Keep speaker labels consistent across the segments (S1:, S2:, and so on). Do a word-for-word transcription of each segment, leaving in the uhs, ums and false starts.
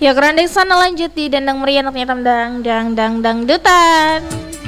S1: Ya kerandeng sana lanjut di Dendang Meriah Notnya Dang Dang Dang Dangdutan.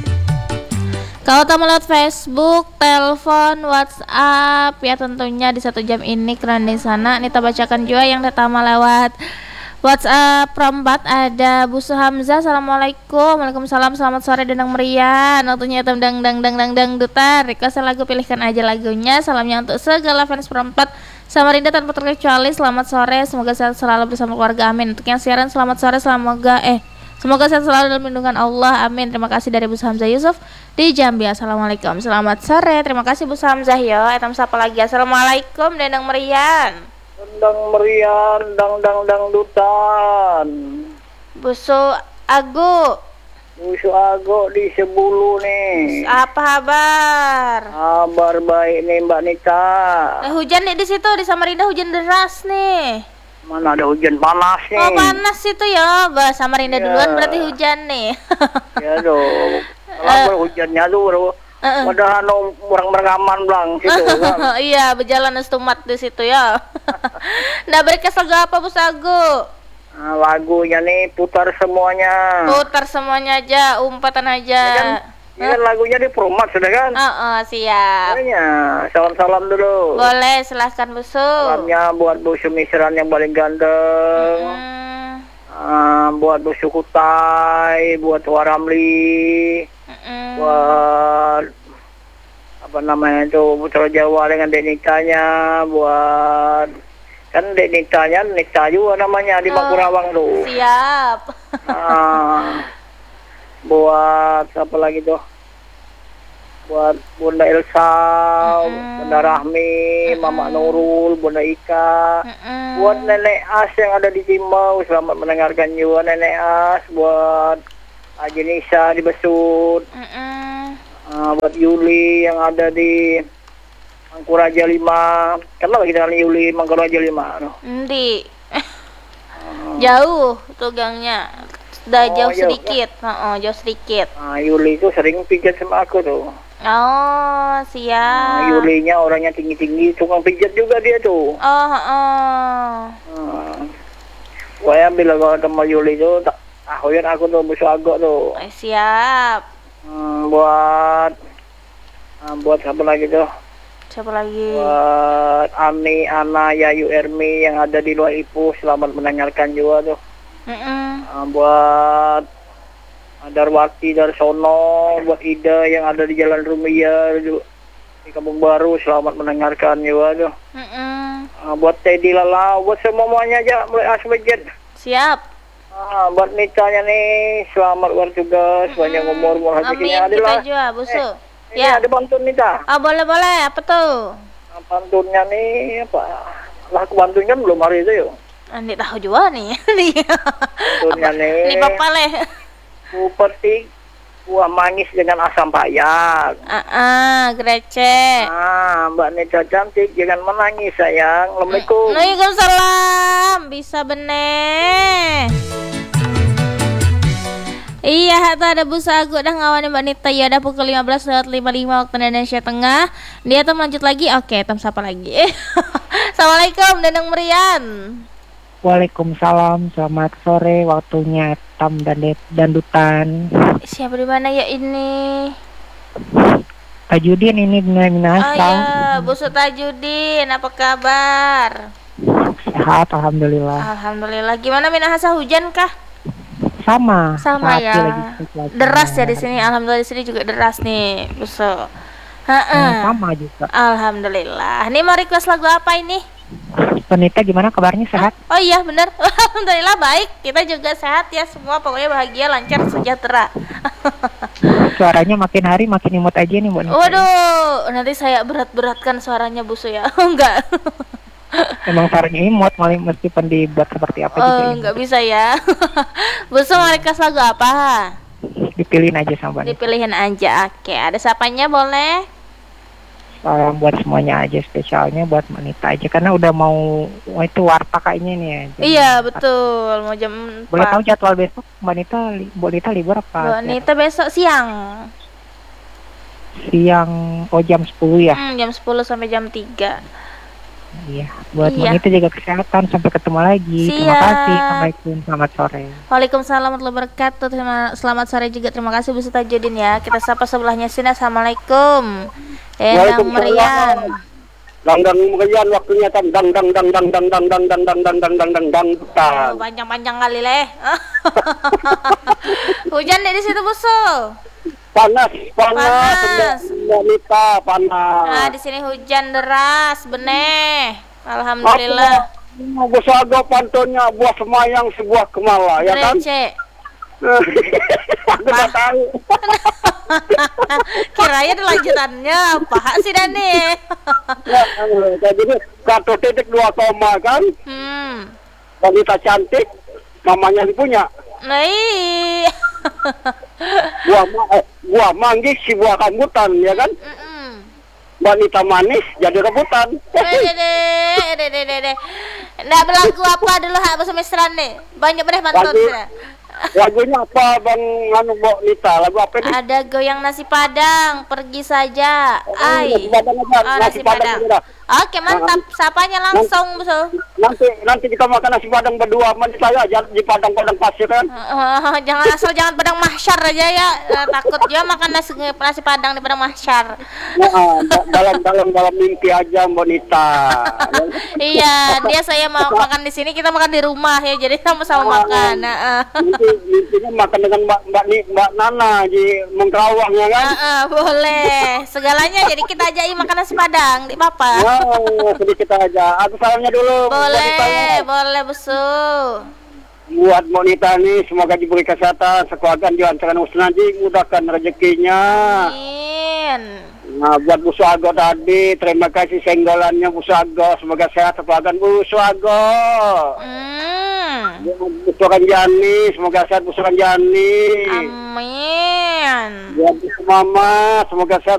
S1: Kalau tamu lewat Facebook, telepon, WhatsApp ya tentunya di satu jam ini kerandeng sana Nita bacakan juga yang pertama lewat WhatsApp perempat ada Bu Hamzah. Assalamualaikum. Waalaikumsalam. Selamat sore Dendang Meriah. Notunya dang dang dang dang dangdutan. Request lagu pilihkan aja lagunya. Salamnya untuk segala fans perempat Samarinda tanpa terkecuali. Selamat sore. Semoga sehat selalu bersama keluarga. Amin. Untuk yang siaran selamat sore. Semoga eh semoga sehat selalu dalam lindungan Allah. Amin. Terima kasih dari Bu Hamzah Yusuf di Jambi. Assalamualaikum. Selamat sore. Terima kasih Bu Hamzah ya. Etam sapa lagi. Assalamualaikum Dendang Meriah.
S2: Dang meriah, dang dang dang dutan.
S1: Busu Agu.
S2: Busu Agu di Sebulu nih.
S1: Apa kabar?
S2: Kabar baik nih Mbak Nita.
S1: Eh, hujan nih di situ di Samarinda hujan deras nih.
S2: Mana ada hujan panas nih.
S1: Oh panas itu ya, bah Samarinda ya. Duluan berarti hujan nih.
S2: Ya dong. Kalau hujannya tuh bro. Uh-uh. Padahal anu orang merekaman blang situ kan.
S1: Iya, berjalan stumat di situ ya. Nah, berkas lagu apa Bu Sagu?
S2: Nah, lagunya nih putar semuanya.
S1: Putar semuanya aja, umpatan aja.
S2: Ya kan, ya kan lagunya di promat sudah kan?
S1: Oh, oh siap.
S2: Makanya, salam-salam dulu.
S1: Boleh, silahkan Bu Su.
S2: Salamnya buat Bu Sumisran yang paling ganteng. Hmm. Uh, buat Bu Sukutai, buat Waramli. Mm. Buat apa namanya itu Putra Jawa dengan Denikanya, buat kan Denikanya Nikta juga namanya di oh, Makurawang tuh.
S1: Siap.
S2: Nah, buat apa lagi tuh? Buat Bunda Elsa, mm-hmm. Bunda Rahmi, mm-hmm. Mama Nurul, Bunda Ika, mm-hmm. buat Nenek As yang ada di Timau, selamat mendengarkan juga Nenek As, buat Haji Nisa di Besut, uh-uh. uh, buat Yuli yang ada di Mangkuraja lima. Kenapa kita kali Yuli Mangkuraja lima?
S1: Nanti uh. jauh tuh gangnya, sudah oh, jauh sedikit, oh, jauh sedikit.
S2: Uh, Yuli itu sering pijat sama aku tuh.
S1: Oh siap.
S2: Uh, Yulinya orangnya tinggi-tinggi, tukang pijat juga dia tuh.
S1: Oh. oh.
S2: Uh, Saya bilang kalau sama Yuli itu tak Ahoyan aku tuh Busu Agok tuh.
S1: Eh, siap.
S2: Hmm, buat uh, buat siapa lagi tuh?
S1: Siapa lagi?
S2: Buat Ani, Ana, Yayu, Ermi yang ada di luar Ipu, selamat mendengarkan juga tuh. Uh, buat Darwati Darsono, buat Ida yang ada di Jalan Rumia di Kampung Baru, selamat mendengarkan juga tuh. Uh, buat Teddy Lala, buat semuanya aja mulai asbejat.
S1: Siap.
S2: Ah, buat Mitanya nih selamat bertugas, mm-hmm. banyak umur, umur rezekinya adalah.
S1: Amin, kita juga, Busu.
S2: Eh,
S1: ya.
S2: Ada pantun Nita.
S1: Ah, boleh boleh. Apa tuh?
S2: Nah, pantunnya nih apa? Lah pantunnya belum hari itu yuk.
S1: Nanti tahu juga nih.
S2: Pantunnya nih.
S1: Ini Bapak leh.
S2: Ku petik buah manis dengan asam payak.
S1: Ah, ah, Grece.
S2: Ah, Mbak Nita cantik, jangan menangis sayang. Assalamualaikum.
S1: Waalaikumsalam. Bisa bener. Iya, itu ada Bu Sagu dah ngawani Mbak Nita. Ya ada pukul lima belas lewat lima puluh lima waktu Indonesia Tengah. Dia tuh lanjut lagi. Oke, tem sapa lagi. Assalamualaikum Dendang Merian.
S3: Waalaikumsalam. Selamat sore waktunya Tam dan Dandutan.
S1: Siapa di mana ya ini?
S3: Tajudin ini benar Minasa.
S1: Oh iya, Bu Tajudin, apa kabar?
S3: Sehat, alhamdulillah.
S1: Alhamdulillah. Gimana Minahasa, hujan kah?
S3: Sama.
S1: Sama ya. Deras ya di sini. Alhamdulillah di sini juga deras nih, Bu.
S3: Hmm, sama juga.
S1: Alhamdulillah. Ini mau request lagu apa ini?
S3: Penita gimana kabarnya, sehat?
S1: Oh iya benar. Alhamdulillah baik. Kita juga sehat ya semua. Pokoknya bahagia, lancar, sejahtera.
S3: Suaranya makin hari makin imut aja nih Mbak Nita.
S1: Waduh, nanti saya berat-beratkan suaranya Busu ya. Enggak.
S3: Emang suaranya imut, malah meskipun dibuat seperti apa
S1: oh,
S3: juga.
S1: Oh, enggak bisa ya. Busu mau request lagu apa?
S3: Dipilihin aja sama Mbak Nita.
S1: Dipilihin aja. Oke, ada sapanya boleh?
S3: Salam buat semuanya aja, spesialnya buat Mbak Nita aja karena udah mau itu warta kayaknya nih ya.
S1: Iya betul, mau jam empat.
S3: Boleh tahu jadwal besok Mbak Nita, Mbak Nita libur apa?
S1: Mbak Nita besok siang.
S3: Siang, oh jam sepuluh ya?
S1: Hmm, jam sepuluh sampai jam tiga.
S3: Iya, buat
S1: Iya.
S3: Monita jaga kesehatan. Sampai ketemu lagi. Terima
S1: Siap.
S3: kasih. Assalamualaikum. Selamat sore.
S1: Waalaikumsalam warahmatullahi wabarakatuh. Terima, selamat sore juga. Terima kasih Bu Tajudin ya. Kita sapa sebelahnya sini. Assalamualaikum. Endang
S2: Waalaikumsalam.
S1: Merian.
S2: Dang dang merian waktunya kan dang dang dang dang dang dang dang dang dang dang dang dang dang dang
S1: Oh,
S2: dang.
S1: panjang-panjang kali leh. Hujan deh di situ Busu.
S2: Panas, panas,
S1: Panas.
S2: Monita panas.
S1: Ah di sini hujan deras, beneh. Alhamdulillah.
S2: Busago pantunnya buah semayang sebuah kemala ya kan?
S1: Receh.
S2: Aku tak tahu.
S1: Kiranya ada lanjutannya apa sih Dani?
S2: Ya, jadi satu titik dua koma kan?
S1: Hmm.
S2: Wanita cantik, mamanya punya.
S1: Nah, iya.
S2: Buah ma eh, buah manggis si buah rambutan ya kan?
S1: Mm-mm.
S2: Wanita manis jadi rebutan.
S1: Dede, dede, dede, dede. Nggak berlaku apa dulu hak semesteran nih. Banyak beres mantun
S2: Lagu-
S1: sudah.
S2: Lagunya apa Bang Anu Mbok Nita? Lagu apa ini?
S1: Ada goyang nasi padang, pergi saja. Ai.
S2: Nasi Padang aja,
S1: Oh,
S2: nasi
S1: nasi
S2: Padang
S1: padang.
S2: aja dah.
S1: Oke, mantap. Sapanya langsung, Busu.
S2: Nanti nanti kita makan nasi padang berdua sama saya aja di padang-padang pasir kan.
S1: Oh, jangan asal jangan padang mahsyar aja ya. Eh, takut juga makan nasi nasi padang di padang mahsyar.
S2: Nah, da- dalam dalam dalam mimpi aja Mbak Nita.
S1: Iya, dia saya mau makan di sini, kita makan di rumah ya. Jadi sama-sama makan. Heeh.
S2: Nanti mimpinya makan dengan Mbak Mbak, Ni, Mbak Nana di Mengkerawang ya kan.
S1: Heeh, boleh. Segalanya jadi kita ajain makan nasi padang di Papa.
S2: Wow, sedikit aja. Aku salamnya dulu. Mbak Nita ya.
S1: Boleh, boleh Busu.
S2: Buat Mbak Nita nih semoga diberi kesehatan, sekeluarga dilancarkan usnaji, mudahkan rezekinya.
S1: Amin.
S2: Nah, buat Bu Suago tadi, terima kasih senggolannya Bu Suago. Semoga sehat sepadan Bu Suago.
S1: Hmm.
S2: Bu Suran Jani, semoga sehat Bu Suran Jani.
S1: Amin.
S2: Buat Bu Mama, semoga sehat